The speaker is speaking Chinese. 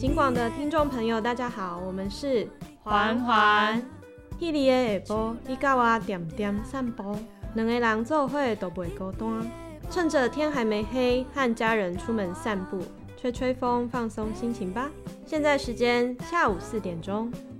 警广的听众朋友，大家好，我们是环环。 迄日的下晡，你甲我点点散步，两个人做伙都袂孤单。趁着天还没黑，和家人出门散步，吹吹风，放松心情吧。现在时间下午4点钟。